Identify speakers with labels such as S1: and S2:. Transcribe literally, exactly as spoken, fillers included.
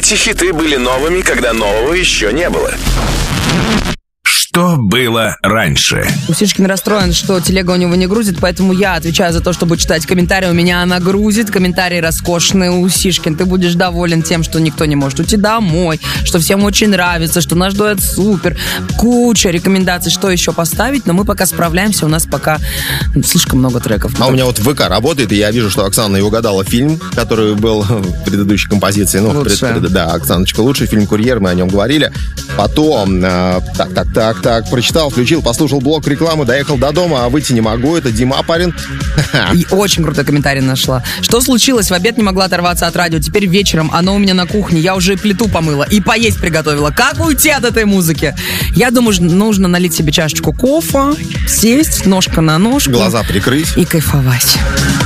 S1: Эти хиты были новыми, когда нового еще не было.
S2: Что было раньше?
S3: Усишкин расстроен, что телега у него не грузит, поэтому я отвечаю за то, чтобы читать комментарии. У меня она грузит, комментарии роскошные. Усишкин, ты будешь доволен тем, что никто не может уйти домой, что всем очень нравится, что наш дуэт супер. Куча рекомендаций, что еще поставить, но мы пока справляемся, у нас пока слишком много треков.
S4: А у меня вот ВК работает, и я вижу, что Оксана и угадала фильм, который был в предыдущей композиции. Ну, пред, пред, да, Оксаночка, лучший фильм «Курьер», мы о нем говорили. Потом, э, так, так, так, так, прочитал, включил, послушал блок рекламы, доехал до дома, а выйти не могу, это Дима Апарин.
S3: И очень крутой комментарий нашла. Что случилось? В обед не могла оторваться от радио, теперь вечером оно у меня на кухне, я уже плиту помыла и поесть приготовила. Как уйти от этой музыки? Я думаю, нужно налить себе чашечку кофе, сесть, ножка на ножку.
S4: Глаза прикрыть.
S3: И кайфовать.